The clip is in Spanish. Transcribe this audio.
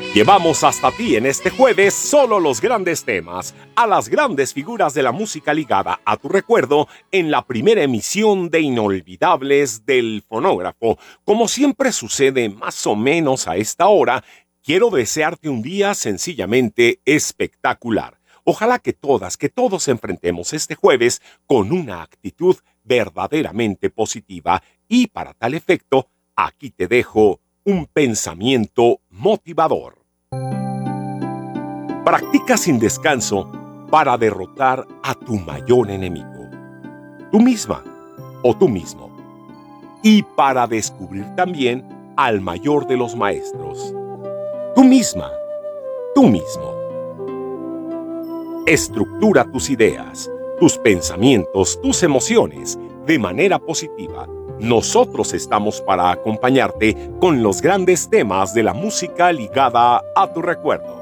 Llevamos hasta ti en este jueves solo los grandes temas, a las grandes figuras de la música ligada a tu recuerdo en la primera emisión de Inolvidables del Fonógrafo. Como siempre sucede más o menos a esta hora, quiero desearte un día sencillamente espectacular. Ojalá que todas, que todos enfrentemos este jueves con una actitud verdaderamente positiva y para tal efecto, aquí te dejo un pensamiento motivador. Practica sin descanso para derrotar a tu mayor enemigo, tú misma o tú mismo, y para descubrir también al mayor de los maestros, tú misma, tú mismo. Estructura tus ideas, tus pensamientos, tus emociones de manera positiva. Nosotros estamos para acompañarte con los grandes temas de la música ligada a tu recuerdo.